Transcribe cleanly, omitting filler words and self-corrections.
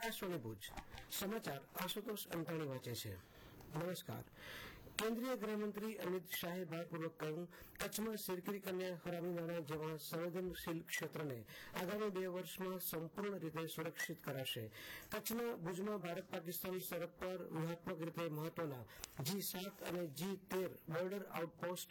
આકાશવાણી ભુજ સમાચાર આશુતોષ અંતાણી વાંચે છે. નમસ્કાર. કેન્દ્રીય ગૃહમંત્રી અમિત શાહે ભારપૂર્વક કહ્યું, કચ્છમાં સિરક્રી કન્યા હરામીનાળા જેવા સંવેદનશીલ ક્ષેત્રને આગામી 2 વર્ષમાં સંપૂર્ણ રીતે સુરક્ષિત કરાશે. કચ્છના ભુજમાં ભારત પાકિસ્તાન સરહદ પર વ્યૂહાત્મક રીતે મહત્વના G7 અને G13 બોર્ડર આઉટપોસ્ટ